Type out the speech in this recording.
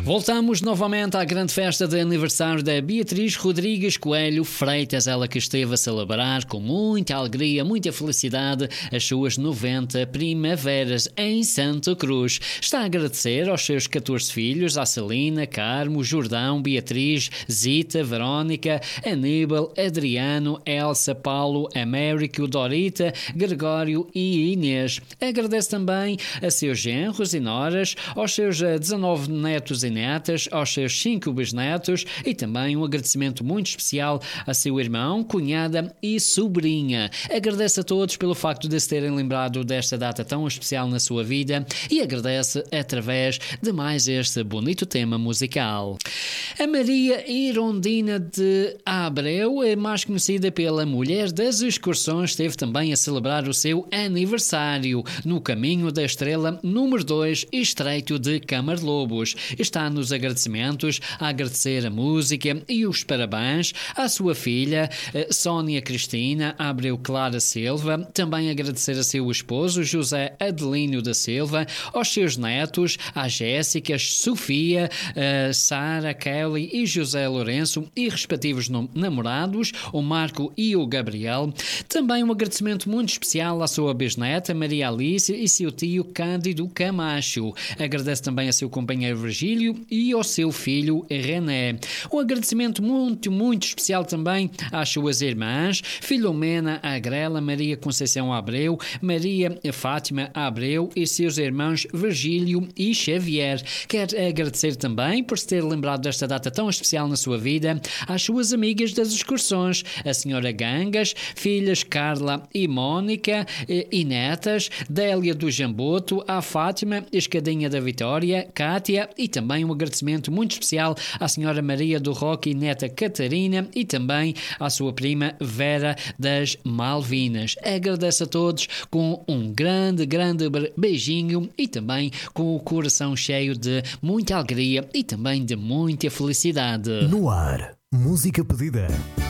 Voltamos novamente à grande festa de aniversário da Beatriz Rodrigues Coelho Freitas, ela que esteve a celebrar com muita alegria, muita felicidade as suas 90 primaveras em Santa Cruz. Está a agradecer aos seus 14 filhos, a Celina, Carmo, Jordão, Beatriz, Zita, Verónica, Aníbal, Adriano, Elsa, Paulo, Américo, Dorita, Gregório e Inês. Agradece também a seus genros e noras, aos seus 19 netos e netas, aos seus 5 bisnetos e também um agradecimento muito especial a seu irmão, cunhada e sobrinha. Agradece a todos pelo facto de se terem lembrado desta data tão especial na sua vida e agradece através de mais este bonito tema musical. A Maria Irondina de Abreu, mais conhecida pela Mulher das Excursões, esteve também a celebrar o seu aniversário no Caminho da Estrela número 2, Estreito de Camarlobos. Está nos agradecimentos a agradecer a música e os parabéns à sua filha Sónia Cristina Abreu Clara Silva, também agradecer a seu esposo José Adelino da Silva, aos seus netos, à Jéssica, Sofia, Sara, Kelly e José Lourenço e respectivos namorados, o Marco e o Gabriel. Também um agradecimento muito especial à sua bisneta Maria Alice e seu tio Cândido Camacho. Agradece também a seu companheiro Virgílio e ao seu filho René. Um agradecimento muito especial também às suas irmãs Filomena Agrela, Maria Conceição Abreu, Maria Fátima Abreu e seus irmãos Virgílio e Xavier. Quer agradecer também por se ter lembrado desta data tão especial na sua vida às suas amigas das excursões, a senhora Gangas, filhas Carla e Mónica e netas, Délia do Jamboto, a Fátima, Escadinha da Vitória, Cátia e também um agradecimento muito especial à senhora Maria do Roque e neta Catarina e também à sua prima Vera das Malvinas. Agradeço a todos com um grande beijinho e também com o coração cheio de muita alegria e também de muita felicidade. No ar, música pedida.